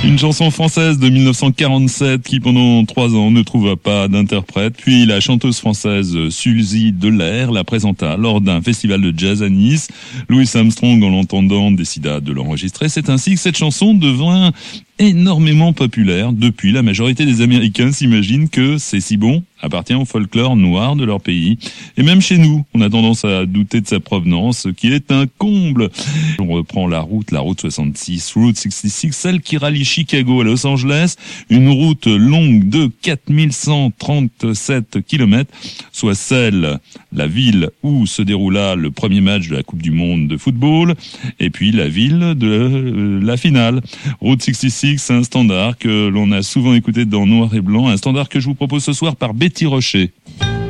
Une chanson française de 1947 qui pendant 3 ans ne trouva pas d'interprète. Puis la chanteuse française Suzy Delair la présenta lors d'un festival de jazz à Nice. Louis Armstrong, en l'entendant, décida de l'enregistrer. C'est ainsi que cette chanson devint énormément populaire. Depuis, la majorité des Américains s'imaginent que C'est si bon appartient au folklore noir de leur pays. Et même chez nous, on a tendance à douter de sa provenance, ce qui est un comble. On reprend la route 66, Route 66, celle qui rallie Chicago à Los Angeles, une route longue de 4137 km, soit la ville où se déroula le premier match de la Coupe du Monde de football, et puis la ville de la finale. Route 66, un standard que l'on a souvent écouté dans Noir et Blanc, un standard que je vous propose ce soir par Betty Rocher.